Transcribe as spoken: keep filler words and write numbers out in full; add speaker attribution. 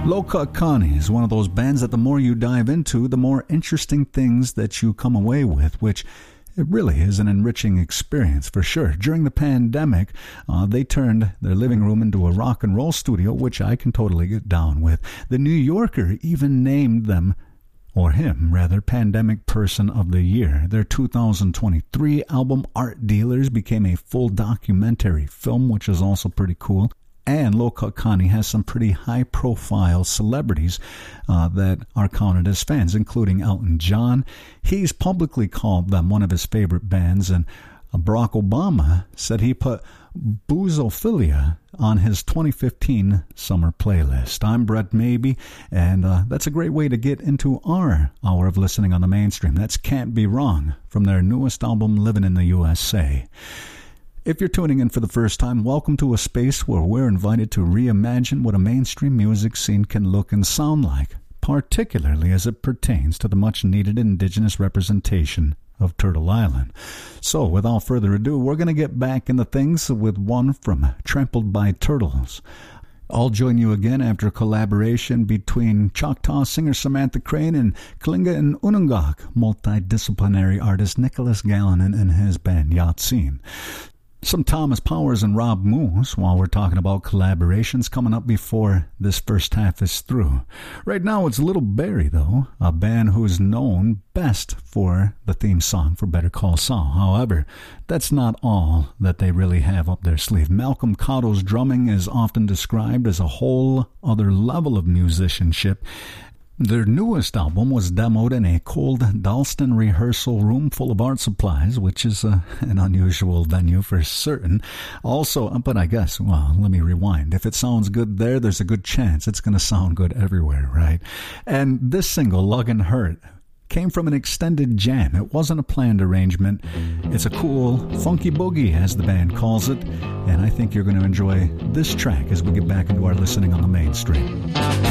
Speaker 1: Low Cut Connie is one of those bands that the more you dive into, the more interesting things that you come away with, which it really is an enriching experience for sure. During the pandemic, uh, they turned their living room into a rock and roll studio, which I can totally get down with. The New Yorker even named them, or him rather, Pandemic Person of the Year. Their two thousand twenty-three album Art Dealers became a full documentary film, which is also pretty cool. And Low Cut Connie has some pretty high-profile celebrities uh, that are counted as fans, including Elton John. He's publicly called them one of his favorite bands, and uh, Barack Obama said he put Boozophilia on his twenty fifteen summer playlist. I'm Brett Maybe, and uh, that's a great way to get into our hour of listening on the mainstream. That's Can't Be Wrong from their newest album, Living in the U S A. If you're tuning in for the first time, welcome to a space where we're invited to reimagine what a mainstream music scene can look and sound like, particularly as it pertains to the much-needed indigenous representation of Turtle Island. So, without further ado, we're going to get back into things with one from Trampled by Turtles. I'll join you again after a collaboration between Choctaw singer Samantha Crane and Kalinga and Unungak multidisciplinary artist Nicholas Gallinen and his band Yatsin. Some Thomas Powers and Rob Moose while we're talking about collaborations coming up before this first half is through. Right now it's Little Barrie, though, a band who is known best for the theme song for Better Call Saul. However, that's not all that they really have up their sleeve. Malcolm Cotto's drumming is often described as a whole other level of musicianship. Their newest album was demoed in a cold Dalston rehearsal room full of art supplies, which is uh, an unusual venue for certain. Also, but I guess, well, let me rewind. If it sounds good there, there's a good chance it's going to sound good everywhere, right? And this single, Luggin' Hurt, came from an extended jam. It wasn't a planned arrangement. It's a cool, funky boogie, as the band calls it, and I think you're going to enjoy this track as we get back into our listening on the mainstream.